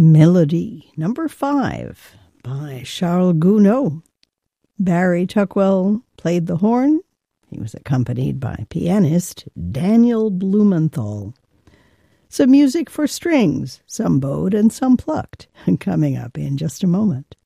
Melody, number 5, by Charles Gounod. Barry Tuckwell played the horn. He was accompanied by pianist Daniel Blumenthal. Some music for strings, some bowed and some plucked, coming up in just a moment.